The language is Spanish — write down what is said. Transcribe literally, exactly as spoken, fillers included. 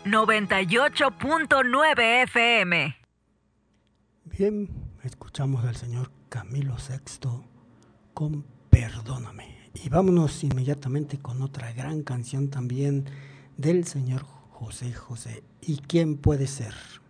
noventa y ocho punto nueve F M. Bien, escuchamos al señor Camilo Sexto con Perdóname. Y vámonos inmediatamente con otra gran canción también del señor José José. ¿Y quién puede ser?